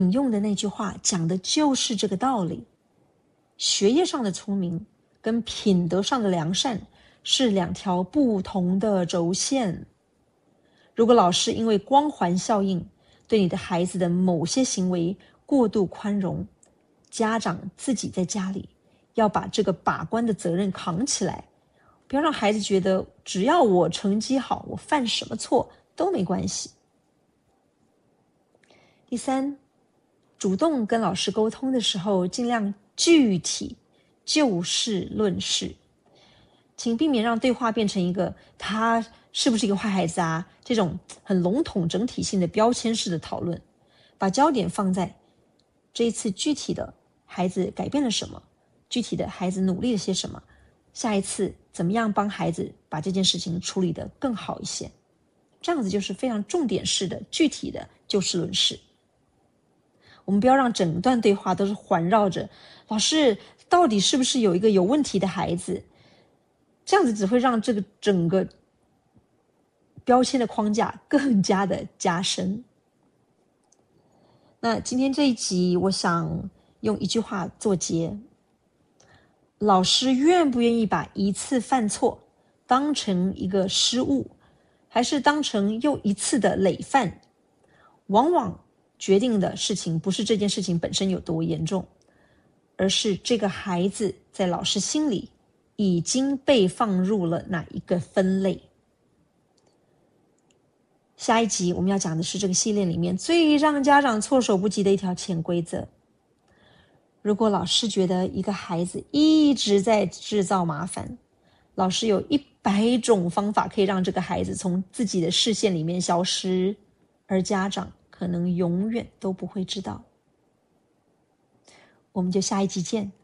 引用的那句话讲的就是这个道理。学业上的聪明跟品德上的良善是两条不同的轴线。如果老师因为光环效应对你的孩子的某些行为过度宽容，家长自己在家里要把这个把关的责任扛起来，不要让孩子觉得只要我成绩好，我犯什么错都没关系。第三，主动跟老师沟通的时候，尽量具体就事论事，请避免让对话变成一个他是不是一个坏孩子啊这种很笼统整体性的标签式的讨论，把焦点放在这一次具体的孩子改变了什么，具体的孩子努力了些什么，下一次怎么样帮孩子把这件事情处理得更好一些。这样子就是非常重点式的具体的就事论事。我们不要让整段对话都是环绕着老师到底是不是有一个有问题的孩子，这样子只会让这个整个标签的框架更加的加深。那今天这一集我想用一句话作结：老师愿不愿意把一次犯错当成一个失误，还是当成又一次的累犯，往往决定的事情不是这件事情本身有多严重，而是这个孩子在老师心里已经被放入了哪一个分类。下一集我们要讲的是这个系列里面最让家长措手不及的一条潜规则。如果老师觉得一个孩子一直在制造麻烦，老师有100种方法可以让这个孩子从自己的视线里面消失，而家长可能永远都不会知道。我们就下一集见。